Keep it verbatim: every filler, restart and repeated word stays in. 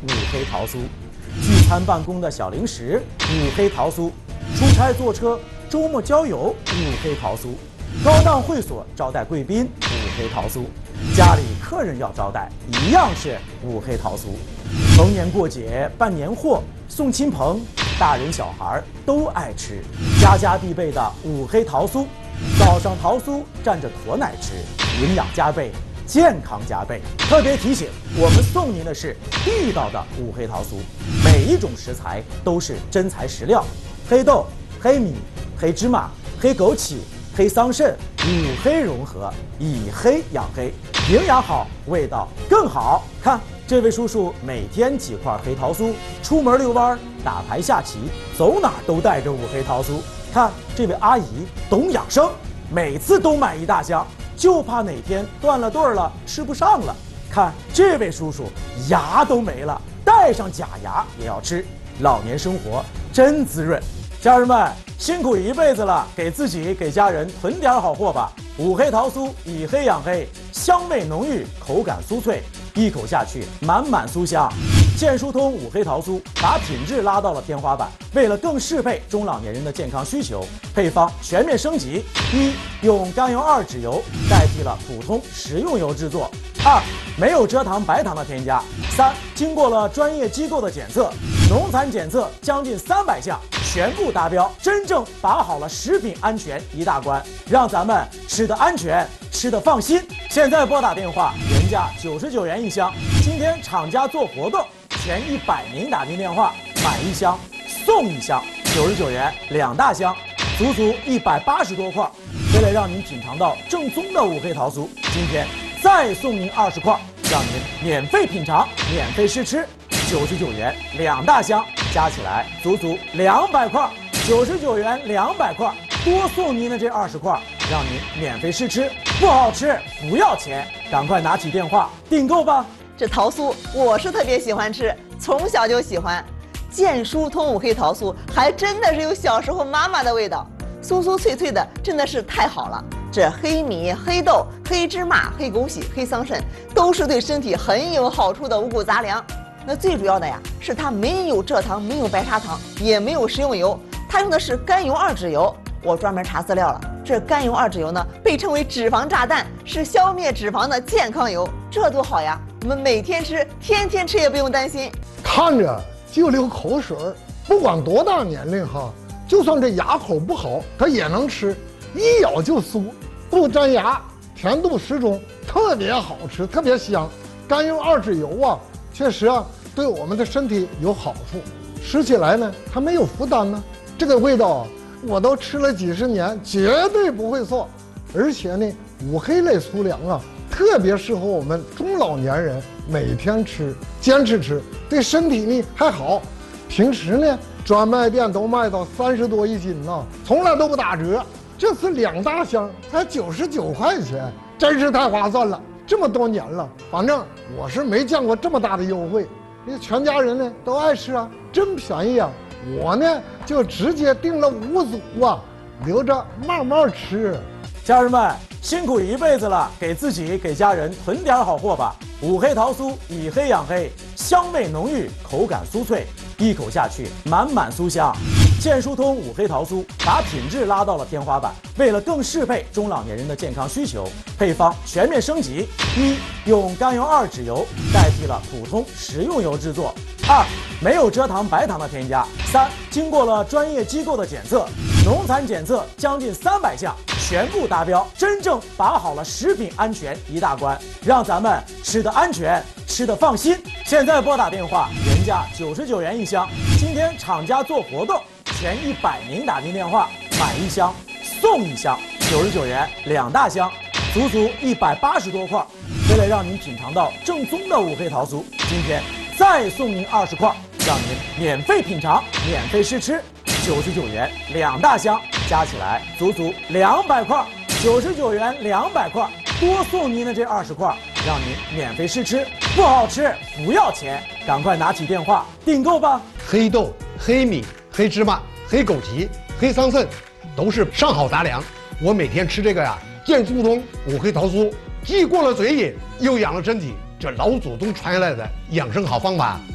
五黑桃酥；聚餐办公的小零食，五黑桃酥；出差坐车、周末郊游，五黑桃酥；高档会所招待贵宾，五黑桃酥；家里客人要招待，一样是五黑桃酥。逢年过节办年货，送亲朋，大人小孩都爱吃，家家必备的五黑桃酥。早上桃酥蘸着驼奶吃，营养加倍，健康加倍。特别提醒，我们送您的是地道的五黑桃酥，每一种食材都是真材实料，黑豆、黑米、黑芝麻、黑枸杞、黑桑葚，五黑融合，以黑养黑，营养好，味道更好。看这位叔叔每天几块黑桃酥，出门遛弯、打牌下棋，走哪都带着五黑桃酥。看这位阿姨懂养生，每次都买一大箱，就怕哪天断了顿了吃不上了。看这位叔叔牙都没了，带上假牙也要吃，老年生活真滋润。家人们辛苦一辈子了，给自己给家人囤点好货吧。五黑桃酥以黑养黑，香味浓郁，口感酥脆，一口下去满满酥香。健疏通五黑桃酥把品质拉到了天花板，为了更适配中老年人的健康需求，配方全面升级：一、用甘油二酯油代替了普通食用油制作；二、没有蔗糖白糖的添加；三、经过了专业机构的检测，农残检测将近三百项，全部达标，真正把好了食品安全一大关，让咱们吃得安全，吃得放心。现在拨打电话，原价九十九元一箱，今天厂家做活动，前一百名打进电话买一箱送一箱，九十九元两大箱，足足一百八十多块。为了让您品尝到正宗的五黑桃酥，今天再送您二十块，让您免费品尝，免费试吃，九十九元两大箱，加起来足足两百块，九十九元两百块，多送您的这二十块，让您免费试吃，不好吃不要钱，赶快拿起电话订购吧。 这桃酥我是特别喜欢吃，从小就喜欢。健疏通五黑桃酥还真的是有小时候妈妈的味道，酥酥脆脆的，真的是太好了。这黑米、黑豆、黑芝麻、黑枸杞、黑桑葚都是对身体很有好处的五谷杂粮。那最主要的呀，是它没有蔗糖，没有白砂糖，也没有食用油，它用的是甘油二酯油。我专门查资料了，这甘油二酯油呢，被称为脂肪炸弹，是消灭脂肪的健康油，这多好呀！我们每天吃，天天吃也不用担心。 看着就流口水，不管多大年龄哈，就算这牙口不好，他也能吃，一咬就酥，不粘牙，甜度适中，特别好吃，特别香。甘油二酯油啊，确实啊，对我们的身体有好处，吃起来呢，它没有负担呢。这个味道啊，我都吃了几十年，绝对不会错。而且呢，五黑类粗粮啊，特别适合我们中老年人每天吃，坚持吃，对身体呢还好。平时呢，专卖店都卖到三十多一斤呢，从来都不打折。这次两大箱才九十九块钱，真是太划算了。这么多年了，反正我是没见过这么大的优惠。那全家人呢都爱吃啊，真便宜啊！我呢就直接订了五组啊，留着慢慢吃。 家人们辛苦一辈子了，给自己给家人囤点好货吧。五黑桃酥以黑养黑，香味浓郁，口感酥脆，一口下去满满酥香。健疏通五黑桃酥把品质拉到了天花板，为了更适配中老年人的健康需求，配方全面升级：一、用甘油二酯油代替了普通食用油制作；二、没有蔗糖白糖的添加；三、经过了专业机构的检测，农残检测将近三百项，全部达标，真正把好了食品安全一大关，让咱们吃得安全，吃得放心。现在拨打电话，原价九十九元一箱，今天厂家做活动，前一百名打进电话买一箱送一箱，九十九元两大箱，足足一百八十多块。为了让您品尝到正宗的五黑桃酥，今天再送您二十块，让您免费品尝，免费试吃，九十九元两大箱，加起来足足两百块，九十九元两百块，多送您的这二十块，让您免费试吃，不好吃不要钱，赶快拿起电话订购吧。 黑豆、黑米、黑芝麻、黑枸杞、黑桑葚，都是上好杂粮。我每天吃这个呀，健疏通五黑桃酥，既过了嘴瘾，又养了身体，这老祖宗传下来的养生好方法。